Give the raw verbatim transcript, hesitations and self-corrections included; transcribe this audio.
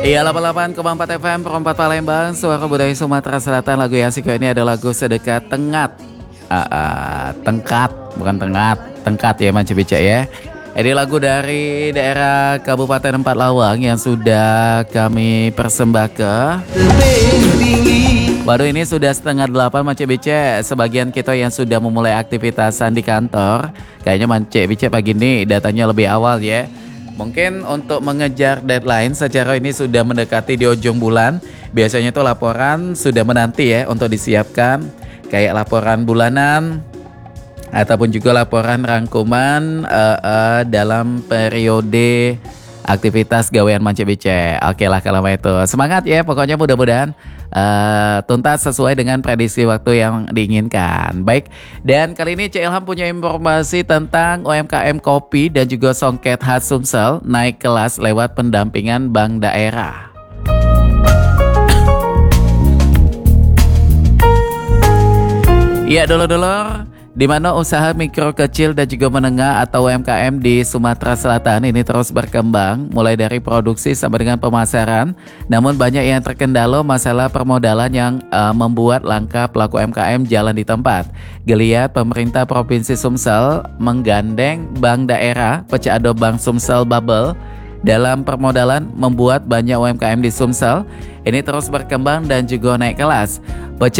Iya, delapan puluh delapan koma empat F M Perempat Palembang, suara budaya Sumatera Selatan. Lagu yang asik ini ada lagu Sedekat Tengat. Ah, ah, Tengkat, bukan Tengat, Tengkat ya Manci Bica ya. Ini lagu dari daerah Kabupaten Empat Lawang yang sudah kami persembahkan. Baru ini sudah setengah delapan Manci Bica. Sebagian kita yang sudah memulai aktivitasan di kantor, kayaknya Manci Bica pagi ini datanya lebih awal ya. Mungkin untuk mengejar deadline secara ini sudah mendekati di ujung bulan. Biasanya tuh laporan sudah menanti ya untuk disiapkan. Kayak laporan bulanan ataupun juga laporan rangkuman uh, uh, dalam periode aktivitas gawean Manci Bice. Oke lah kalau itu. Semangat ya, pokoknya mudah-mudahan uh, tuntas sesuai dengan prediksi waktu yang diinginkan. Baik, dan kali ini Cik Ilham punya informasi tentang U M K M kopi dan juga songket khas Sumsel naik kelas lewat pendampingan bank daerah. Iya dulur-dulur, di mana usaha mikro kecil dan juga menengah atau U M K M di Sumatera Selatan ini terus berkembang, mulai dari produksi sampai dengan pemasaran. Namun banyak yang terkendala masalah permodalan yang uh, membuat langkah pelaku U M K M jalan di tempat. Geliat pemerintah Provinsi Sumsel menggandeng bank daerah Pecado Bank Sumsel Bubble dalam permodalan membuat banyak U M K M di Sumsel ini terus berkembang dan juga naik kelas.